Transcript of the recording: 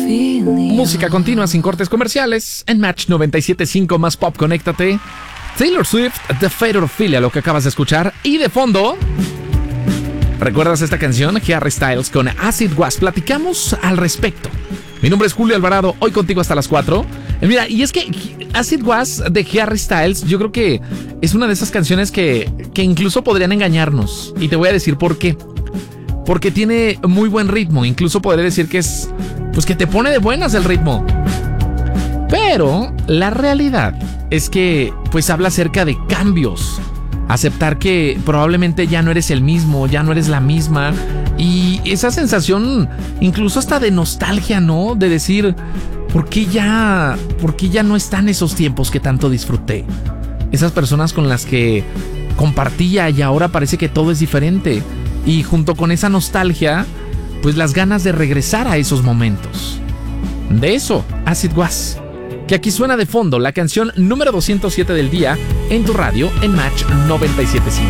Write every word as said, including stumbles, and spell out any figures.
Música continua sin cortes comerciales en Match noventa y siete punto cinco más pop, conéctate. Taylor Swift, The Fate of Ophelia, lo que acabas de escuchar. Y de fondo, ¿recuerdas esta canción? Harry Styles con Acid Was. Platicamos al respecto. Mi nombre es Julio Alvarado, hoy contigo hasta las cuatro. Eh, mira, y es que Acid Was de Harry Styles, yo creo que es una de esas canciones que, que incluso podrían engañarnos. Y te voy a decir por qué. Porque tiene muy buen ritmo. Incluso podría decir que es, pues que te pone de buenas el ritmo. Pero la realidad es que pues habla acerca de cambios. Aceptar que probablemente ya no eres el mismo, ya no eres la misma. Y esa sensación incluso hasta de nostalgia, ¿no? De decir, ¿por qué ya, por qué ya no están esos tiempos que tanto disfruté? Esas personas con las que compartía y ahora parece que todo es diferente. Y junto con esa nostalgia, pues las ganas de regresar a esos momentos. De eso, Acid Was. Que aquí suena de fondo la canción número doscientos siete del día en tu radio en Match noventa y siete punto cinco.